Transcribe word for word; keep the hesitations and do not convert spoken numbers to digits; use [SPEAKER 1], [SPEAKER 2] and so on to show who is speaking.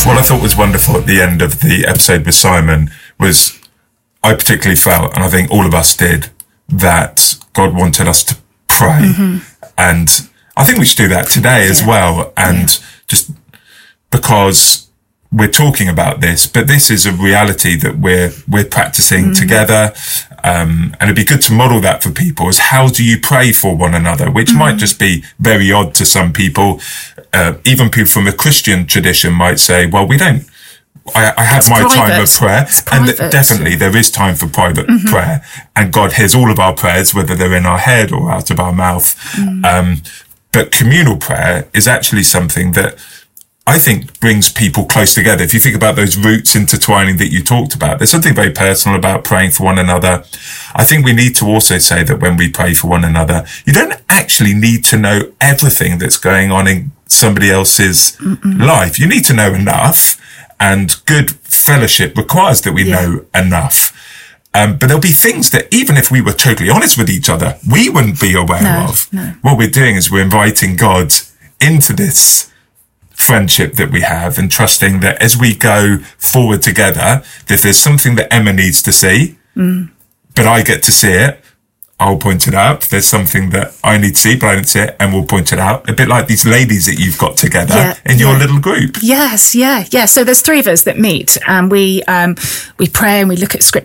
[SPEAKER 1] What I thought was wonderful at the end of the episode with Simon was, I particularly felt, and I think all of us did, that God wanted us to pray. Mm-hmm. And I think we should do that today as yeah. well. And yeah. just because we're talking about this, but this is a reality that we're, we're practicing mm-hmm. together. Um, and it'd be good to model that for people, is how do you pray for one another, which mm-hmm. might just be very odd to some people. Uh, even people from a Christian tradition might say, well, we don't, I, I have That's my private. time of prayer. And th- definitely there is time for private mm-hmm. prayer, and God hears all of our prayers, whether they're in our head or out of our mouth. Mm-hmm. Um, but communal prayer is actually something that I think brings people close together. If you think about those roots intertwining that you talked about, there's something very personal about praying for one another. I think we need to also say that when we pray for one another, you don't actually need to know everything that's going on in somebody else's Mm-mm. life. You need to know enough, and good fellowship requires that we yeah. know enough. Um, but there'll be things that even if we were totally honest with each other, we wouldn't be aware
[SPEAKER 2] no,
[SPEAKER 1] of.
[SPEAKER 2] No.
[SPEAKER 1] What we're doing is we're inviting God into this friendship that we have, and trusting that as we go forward together, that if there's something that Emma needs to see, mm. but I get to see it, I'll point it out. If there's something that I need to see, but I don't see it, and we'll point it out. A bit like these ladies that you've got together yeah, in your
[SPEAKER 2] yeah.
[SPEAKER 1] little group.
[SPEAKER 2] Yes, yeah, yeah. So there's three of us that meet, and we um, we pray and we look at scripture.